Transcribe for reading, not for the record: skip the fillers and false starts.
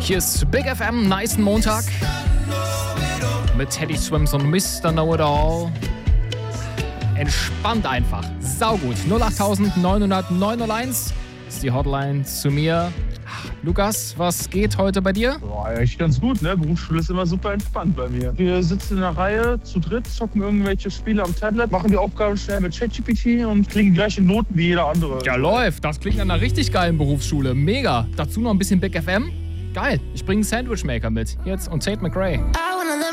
Hier ist Big FM, nice Montag. Mit Teddy Swims und Mr. Know-It-All. Entspannt einfach. Saugut. 08000 900 901 ist die Hotline zu mir. Lukas, was geht heute bei dir? Boah, echt ganz gut, ne? Berufsschule ist immer super entspannt bei mir. Wir sitzen in der Reihe zu dritt, zocken irgendwelche Spiele am Tablet, machen die Aufgaben schnell mit ChatGPT und kriegen gleiche Noten wie jeder andere. Ja, läuft. Das klingt nach einer richtig geilen Berufsschule. Mega. Dazu noch ein bisschen Big FM. Geil. Ich bringe einen Sandwichmaker mit. Jetzt und Tate McRae.